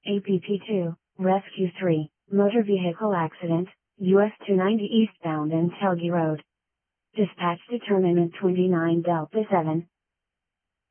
APP2, Rescue 3, Motor Vehicle Accident, US 290 eastbound and Telgi Road. Dispatch Determinant 29 Delta 7,